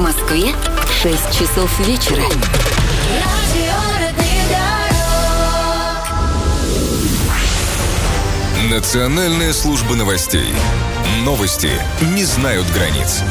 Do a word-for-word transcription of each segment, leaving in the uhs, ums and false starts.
Москве шесть часов вечера. Национальная служба новостей. Новости не знают границ.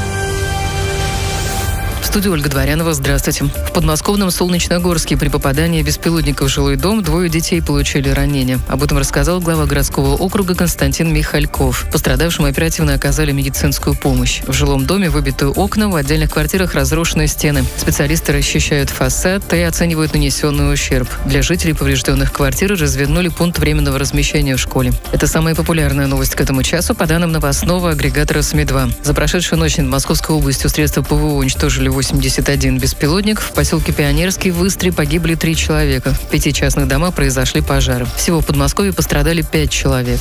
В студии Ольга Дворянова. Здравствуйте. В подмосковном Солнечногорске при попадании беспилотника в жилой дом двое детей получили ранения. Об этом рассказал глава городского округа Константин Михальков. Пострадавшим оперативно оказали медицинскую помощь. В жилом доме выбиты окна, в отдельных квартирах разрушены стены. Специалисты расчищают фасад и оценивают нанесенный ущерб. Для жителей поврежденных квартир развернули пункт временного размещения в школе. Это самая популярная новость к этому часу по данным новостного агрегатора СМИ два. За прошедшую ночь над Московской областью средства ПВО уничтожили восемьдесят один беспилотник. В поселке Пионерский в Истре погибли три человека. В пяти частных домах произошли пожары. Всего в Подмосковье пострадали пять человек.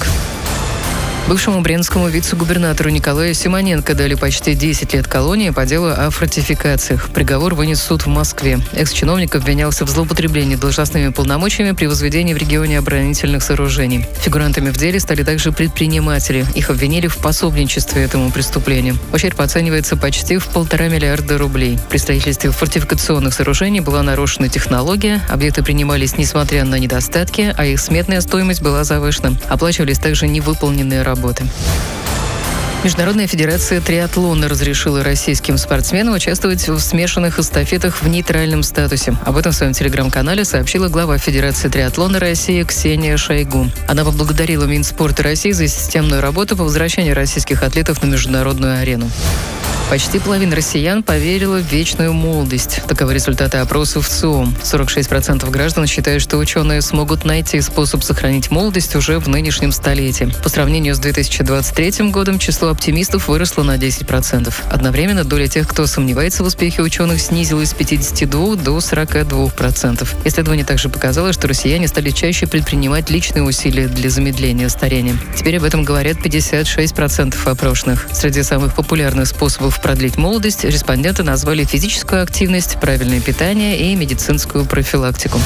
Бывшему брянскому вице-губернатору Николаю Симоненко дали почти десять лет колонии по делу о фортификациях. Приговор вынес суд в Москве. Экс-чиновник обвинялся в злоупотреблении должностными полномочиями при возведении в регионе оборонительных сооружений. Фигурантами в деле стали также предприниматели. Их обвинили в пособничестве этому преступлению. Ущерб оценивается почти в полтора миллиарда рублей. При строительстве фортификационных сооружений была нарушена технология, объекты принимались несмотря на недостатки, а их сметная стоимость была завышена. Оплачивались также невыполненные работы. Работы. Международная федерация триатлона разрешила российским спортсменам участвовать в смешанных эстафетах в нейтральном статусе. Об этом в своем телеграм-канале сообщила глава Федерации триатлона России Ксения Шойгу. Она поблагодарила Минспорта России за системную работу по возвращению российских атлетов на международную арену. Почти половина россиян поверила в вечную молодость. Таковы результаты опросов ЦИОМ. сорок шесть процентов граждан считают, что ученые смогут найти способ сохранить молодость уже в нынешнем столетии. По сравнению с две тысячи двадцать третьим годом число оптимистов выросло на десять процентов. Одновременно доля тех, кто сомневается в успехе ученых, снизилась с пятидесяти двух до сорока двух процентов. Исследование также показало, что россияне стали чаще предпринимать личные усилия для замедления старения. Теперь об этом говорят пятьдесят шесть процентов опрошенных. Среди самых популярных способов продлить молодость респонденты назвали физическую активность, правильное питание и медицинскую профилактику.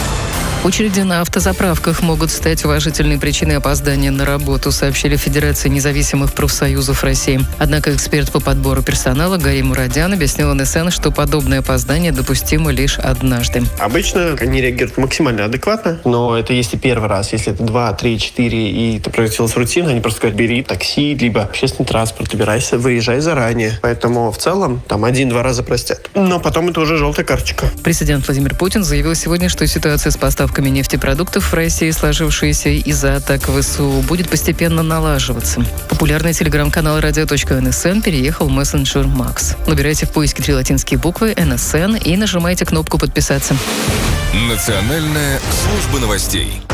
Очереди на автозаправках могут стать уважительной причиной опоздания на работу, сообщили в Федерации независимых профсоюзов России. Однако эксперт по подбору персонала Гарри Мурадян объяснил эн эс эн, что подобное опоздание допустимо лишь однажды. Обычно они реагируют максимально адекватно, но это если первый раз. Если это два, три, четыре и это превратилось в рутину, они просто говорят: бери такси, либо общественный транспорт, убирайся, выезжай заранее. Поэтому в целом там один-два раза простят. Но потом это уже желтая карточка. Президент Владимир Путин заявил сегодня, что ситуация с поставками нефтепродуктов в России, сложившаяся из-за атак ВСУ, будет постепенно налаживаться. Популярный телеграм-канал радио точка эн эс эн переехал в мессенджер Макс. Набирайте в поиске три латинские буквы эн эс эн и нажимайте кнопку «Подписаться». Национальная служба новостей.